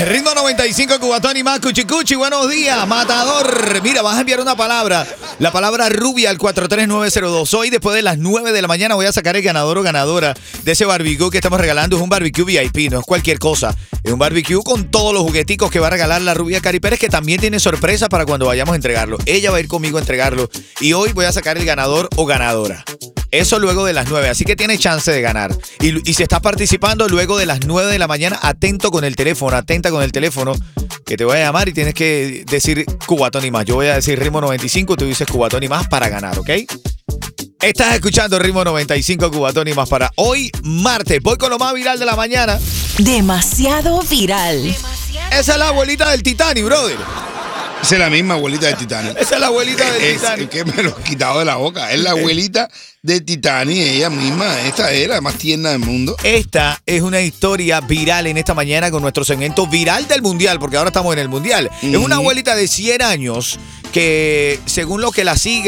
Ritmo 95, Cubatón y más, Cuchicuchi, buenos días, matador. Mira, vas a enviar una palabra, la palabra rubia al 43902. Hoy, después de las 9 de la mañana, voy a sacar el ganador o ganadora de ese barbecue que estamos regalando. Es un barbecue VIP, no es cualquier cosa. Es un barbecue con todos los jugueticos que va a regalar la rubia Cari Pérez, que también tiene sorpresa para cuando vayamos a entregarlo. Ella va a ir conmigo a entregarlo y hoy voy a sacar el ganador o ganadora. Eso luego de las 9, así que tiene chance de ganar. Y si estás participando luego de las 9 de la mañana, atento con el teléfono, atenta con el teléfono, que te voy a llamar y tienes que decir Cubatón y más. Yo voy a decir Ritmo 95, tú dices Cubatón y más para ganar, ¿ok? Estás escuchando Ritmo 95, Cubatón y más para hoy, martes. Voy con lo más viral de la mañana. Demasiado viral. Esa es la abuelita del Titanic, brother. Esa es la misma abuelita de Titanic. Esa es la abuelita del Titanic. Es que me lo he quitado de la boca. Es la abuelita de Titanic, ella misma. Esta es la más tierna del mundo. Esta es una historia viral en esta mañana con nuestro segmento viral del Mundial, porque ahora estamos en el Mundial. Es una abuelita de 100 años que, según lo que la sigue,